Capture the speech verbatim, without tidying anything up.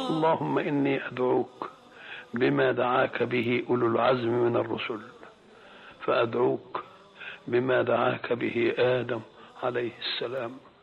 اللهم إني أدعوك بما دعاك به أولو العزم من الرسل، فأدعوك بما دعاك به آدم عليه السلام